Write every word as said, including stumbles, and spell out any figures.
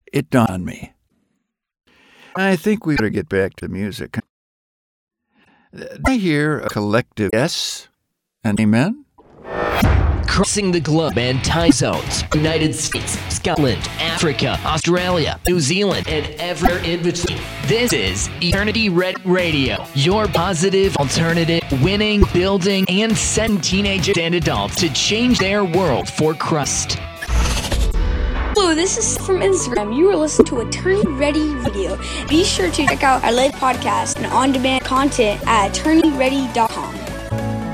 it dawned on me. I think we better get back to music. Did I hear a collective yes and amen? Crossing the globe and time zones, United States, Scotland, Africa, Australia, New Zealand, and everywhere in between. This is Eternity Red Radio, your positive alternative, winning, building, and setting teenagers and adults to change their world for Christ. Hello, this is from Instagram. You are listening to Eternity Ready Radio. Be sure to check out our live podcast and on-demand content at eternity ready dot com.